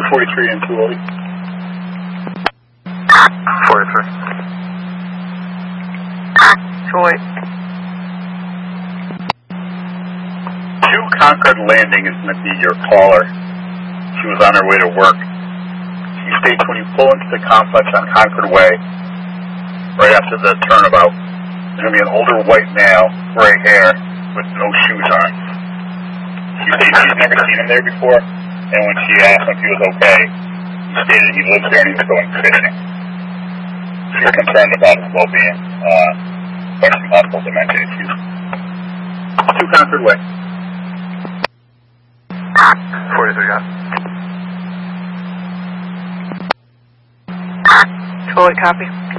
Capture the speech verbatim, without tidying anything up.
forty-three and two Ollie. forty-three. Troy. two Concord Landing is going to be your caller. She was on her way to work. She states when you pull into the complex on Concord Way, right after the turnabout, there's going to be an older white male, gray hair, with no shoes on. She states she's never seen him there before, and when she asked him if he was okay, he stated he lives there and he's going fishing. She's concerned about his well-being, uh, but some possible dementia issues. two Concord Way. forty-three, got. Troy, copy.